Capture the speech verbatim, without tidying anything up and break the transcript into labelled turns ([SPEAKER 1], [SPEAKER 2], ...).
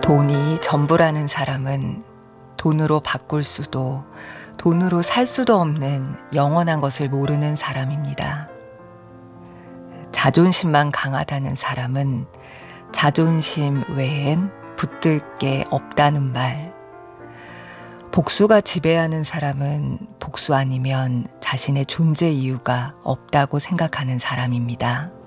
[SPEAKER 1] 돈이 전부라는 사람은 돈으로 바꿀 수도 돈으로 살 수도 없는 영원한 것을 모르는 사람입니다. 자존심만 강하다는 사람은 자존심 외엔 붙들 게 없다는 말. 복수가 지배하는 사람은 복수 아니면 자신의 존재 이유가 없다고 생각하는 사람입니다.